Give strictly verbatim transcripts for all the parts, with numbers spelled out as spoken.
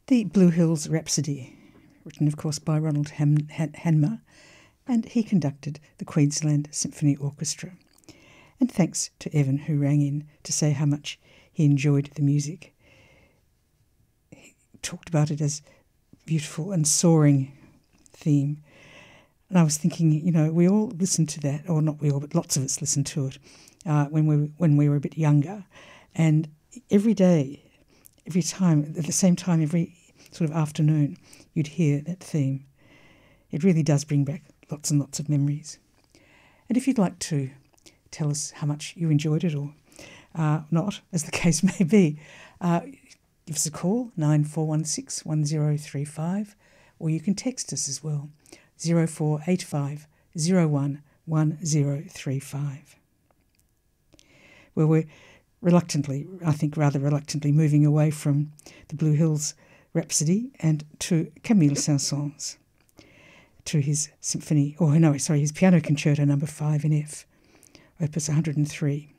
The Blue Hills Rhapsody, written of course by Ronald Ham- Han- Hanmer, and he conducted the Queensland Symphony Orchestra. And thanks to Evan, who rang in to say how much he enjoyed the music. He talked about it as beautiful and soaring theme. And I was thinking, you know, we all listened to that, or not we all, but lots of us listened to it uh, when we when we were a bit younger. And every day, every time, at the same time, every sort of afternoon, you'd hear that theme. It really does bring back lots and lots of memories. And if you'd like to tell us how much you enjoyed it or uh, not, as the case may be, uh, give us a call, nine four one six, one zero three five, or you can text us as well, zero four eight five, zero one, one zero three five. Well, we're reluctantly, I think rather reluctantly, moving away from the Blue Hills Rhapsody and to Camille Saint-Saëns, to his symphony, or no, sorry, his piano concerto number five in F, opus one hundred three.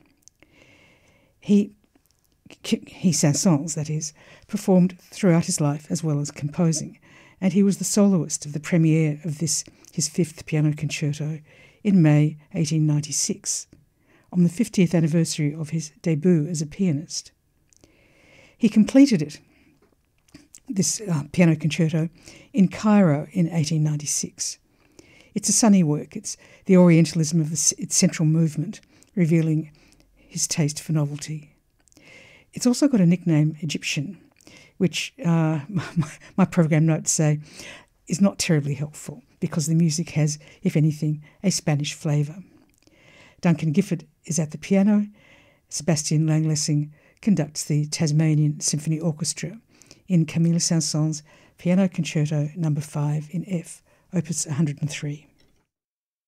He, he Saint-Saëns, that is, performed throughout his life as well as composing, and he was the soloist of the premiere of this, his fifth piano concerto, in May eighteen ninety-six, on the fiftieth anniversary of his debut as a pianist. He completed it, this uh, piano concerto, in Cairo in eighteen ninety-six. It's a sunny work. It's the Orientalism of the, its central movement, revealing his taste for novelty. It's also got a nickname, Egyptian, which uh, my, my program notes say is not terribly helpful because the music has, if anything, a Spanish flavour. Duncan Gifford is at the piano. Sebastian Langlessing conducts the Tasmanian Symphony Orchestra in Camille Saint-Saëns' Piano Concerto number five in F, opus one hundred three.